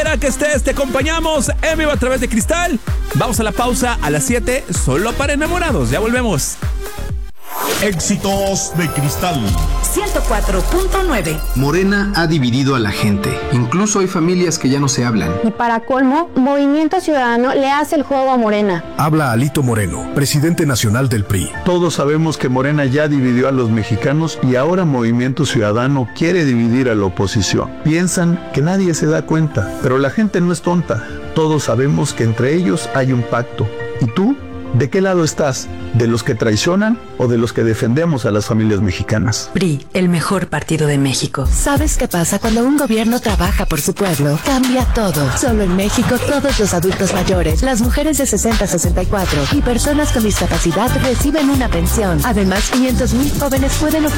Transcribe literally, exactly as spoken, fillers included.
quiera que estés, te acompañamos en vivo a través de Cristal. Vamos a la pausa a las siete, solo para enamorados. Ya volvemos. Éxitos de Cristal ciento cuatro punto nueve. Morena ha dividido a la gente. Incluso hay familias que ya no se hablan. Y para colmo, Movimiento Ciudadano le hace el juego a Morena. Habla Alito Moreno, presidente nacional del P R I. Todos sabemos que Morena ya dividió a los mexicanos y ahora Movimiento Ciudadano quiere dividir a la oposición. Piensan que nadie se da cuenta, pero la gente no es tonta. Todos sabemos que entre ellos hay un pacto. ¿Y tú? ¿De qué lado estás? ¿De los que traicionan o de los que defendemos a las familias mexicanas? P R I, el mejor partido de México. ¿Sabes qué pasa cuando un gobierno trabaja por su pueblo? Cambia todo. Solo en México todos los adultos mayores, las mujeres de sesenta a sesenta y cuatro y personas con discapacidad reciben una pensión. Además, quinientos mil jóvenes pueden obtener